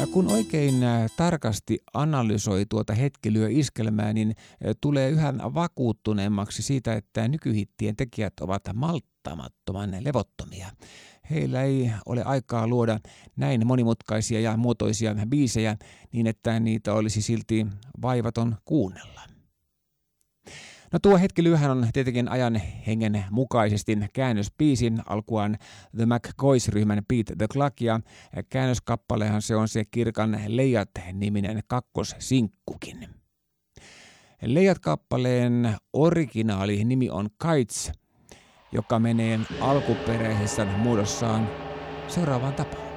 Kun oikein tarkasti analysoi tuota hetkilyö-iskelmää, niin tulee yhä vakuuttuneemmaksi siitä, että nykyhittien tekijät ovat malttamattoman levottomia. Heillä ei ole aikaa luoda näin monimutkaisia ja muotoisia biisejä niin, että niitä olisi silti vaivaton kuunnella. No tuo hetkilyöhän on tietenkin ajan hengen mukaisesti käännösbiisi, alkuaan The McCoys-ryhmän Beat the Clock, ja käännöskappalehan se on se Kirkan Leijat-niminen kakkossinkkukin. Leijat-kappaleen originaali nimi on Kites, joka menee alkuperäisessä muodossaan seuraavaan tapaan.